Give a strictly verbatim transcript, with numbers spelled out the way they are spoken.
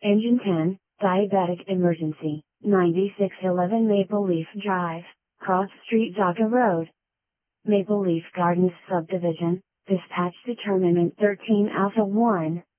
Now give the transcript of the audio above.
Engine ten, Diabetic Emergency, ninety-six eleven Maple Leaf Drive, Cross Street Zaga Road. Maple Leaf Gardens Subdivision, Dispatch Determinant thirteen Alpha one.